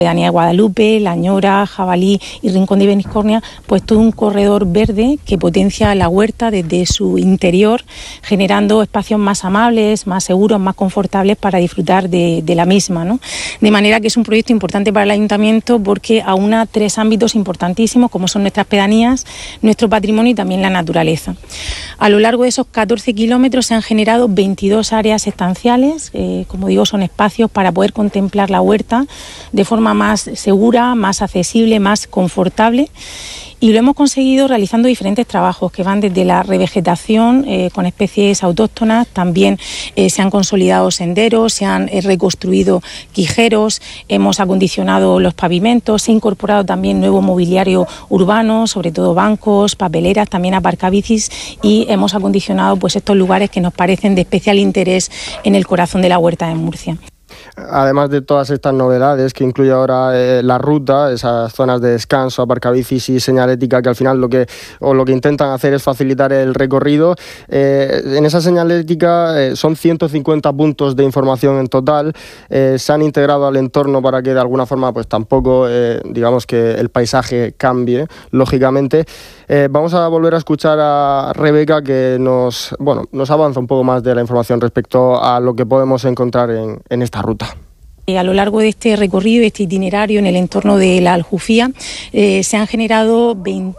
Pedanía de Guadalupe, La Ñora, Jabalí y Rincón de Beniscornia, pues todo un corredor verde que potencia la huerta desde su interior, generando espacios más amables, más seguros, más confortables para disfrutar de la misma, ¿no? De manera que es un proyecto importante para el Ayuntamiento porque aúna 3 ámbitos importantísimos como son nuestras pedanías, nuestro patrimonio y también la naturaleza. A lo largo de esos 14 kilómetros se han generado 22 áreas estanciales, como digo, son espacios para poder contemplar la huerta de forma más segura, más accesible, más confortable. Y lo hemos conseguido realizando diferentes trabajos que van desde la revegetación con especies autóctonas, también se han consolidado senderos, se han reconstruido quijeros, hemos acondicionado los pavimentos, se ha incorporado también nuevo mobiliario urbano, sobre todo bancos, papeleras, también aparcabicis, y hemos acondicionado pues estos lugares que nos parecen de especial interés en el corazón de la huerta de Murcia. Además de todas estas novedades que incluye ahora la ruta, esas zonas de descanso, aparcabicis y señalética que al final lo que intentan hacer es facilitar el recorrido. En esa señalética son 150 puntos de información en total. Se han integrado al entorno para que de alguna forma pues tampoco digamos que el paisaje cambie, lógicamente. Vamos a volver a escuchar a Rebeca que nos avanza un poco más de la información respecto a lo que podemos encontrar en esta ruta. A lo largo de este recorrido, este itinerario en el entorno de la Aljufía, se han generado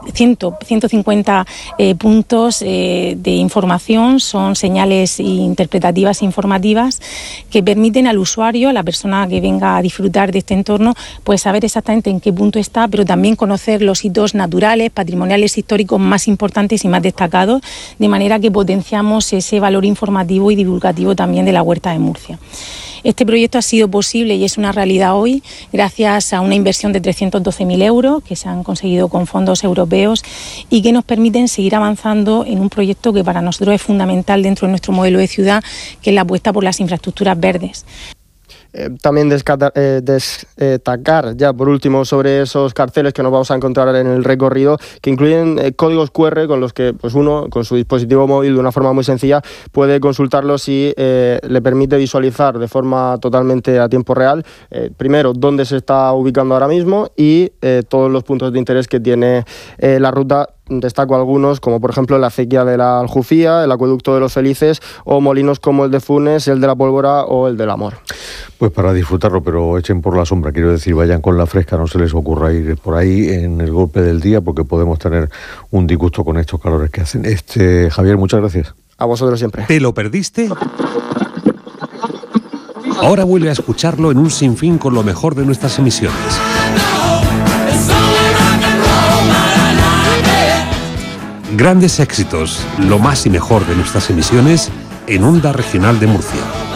150 puntos de información, son señales interpretativas e informativas que permiten al usuario, a la persona que venga a disfrutar de este entorno, pues saber exactamente en qué punto está, pero también conocer los hitos naturales, patrimoniales, históricos más importantes y más destacados, de manera que potenciamos ese valor informativo y divulgativo también de la Huerta de Murcia. Este proyecto ha sido posible y es una realidad hoy gracias a una inversión de 312.000 euros que se han conseguido con fondos europeos y que nos permiten seguir avanzando en un proyecto que para nosotros es fundamental dentro de nuestro modelo de ciudad, que es la apuesta por las infraestructuras verdes. También destacar ya por último sobre esos carteles que nos vamos a encontrar en el recorrido, que incluyen códigos QR con los que pues uno con su dispositivo móvil de una forma muy sencilla puede consultarlos y le permite visualizar de forma totalmente a tiempo real primero dónde se está ubicando ahora mismo y todos los puntos de interés que tiene la ruta. Destaco algunos, como por ejemplo la acequia de la Aljufía, el acueducto de los Felices o molinos como el de Funes, el de la Pólvora o el del Amor. Pues para disfrutarlo, pero echen por la sombra, quiero decir, vayan con la fresca, no se les ocurra ir por ahí en el golpe del día porque podemos tener un disgusto con estos calores que hacen. Javier, muchas gracias. A vosotros siempre. ¿Te lo perdiste? Ahora vuelve a escucharlo en un sinfín con lo mejor de nuestras emisiones. Grandes éxitos, lo más y mejor de nuestras emisiones en Onda Regional de Murcia.